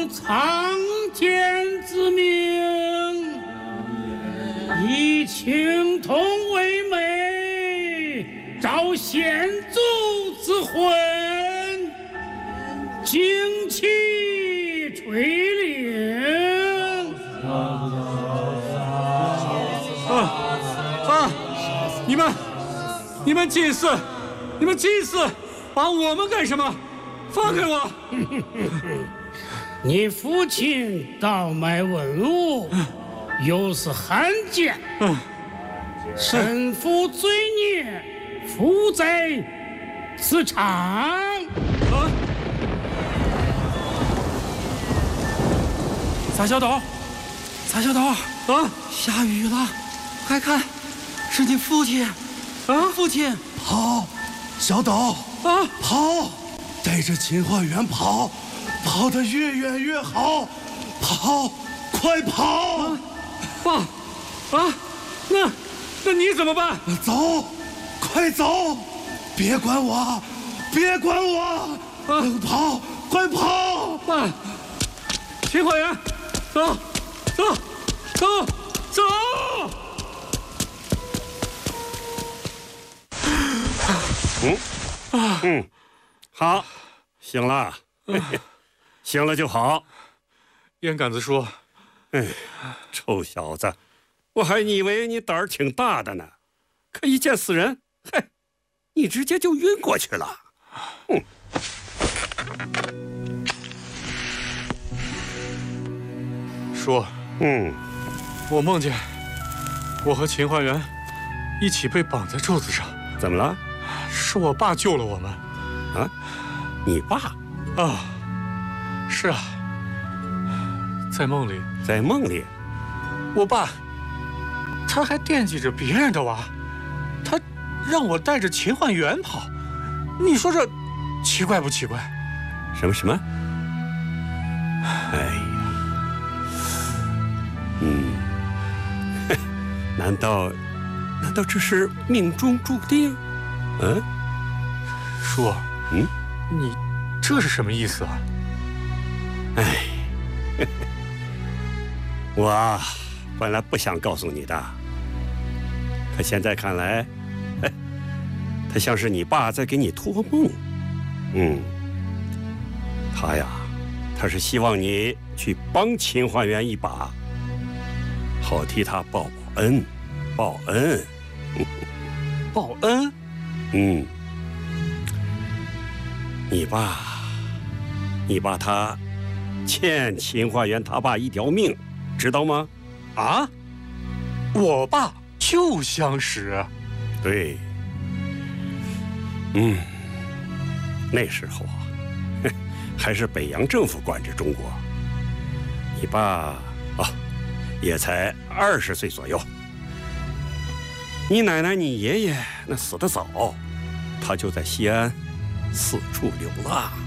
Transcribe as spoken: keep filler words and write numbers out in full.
奉苍天之命，以青铜为媒，召先祖之婚，旌旗垂领。 啊啊！你们，你们祭祀，你们祭祀，把我们干什么？放开我！ 你父亲倒卖文物，又是汉奸，身负罪孽，负在此场。 啊！ 撒小斗，撒小斗啊！ 下雨了，快看，是你父亲！ 啊， 父亲， 跑，小斗啊， 跑！带着秦焕元跑，跑得越远越好，跑，快跑！ 啊，爸，啊，那那你怎么办？ 走，快走，别管我，别管我，啊，跑，快跑！ 爸，秦焕元，走，走，走，走！ 嗯，啊，嗯。好，醒了，醒了就好。 烟杆子说：“ 哎，臭小子，我还以为你胆儿挺大的呢，可一见死人，嘿，你直接就晕过去了。”嗯。 说：“ 嗯， 我梦见我和秦焕元一起被绑在柱子上。 怎么了？ 是我爸救了我们。” 啊，你爸？ 啊，是啊，在梦里， 在梦里， 我爸，他还惦记着别人的娃，他让我带着秦焕元跑，你说这奇怪不奇怪？ 什么什么？哎呀，嗯，难道，难道这是命中注定？嗯， 叔。 嗯， 你这是什么意思啊？ 哎，我啊，本来不想告诉你的，可现在看来，他像是你爸在给你托梦。嗯，他呀，他是希望你去帮秦焕元一把，好替他报报恩，报恩， 报恩。 嗯。你爸，你爸他欠秦焕元他爸一条命，知道吗？ 啊，我爸就相识。 对，嗯，那时候啊，还是北洋政府管制中国，你爸啊也才二十岁左右。你奶奶、你爷爷那死得早，他就在西安四处流浪。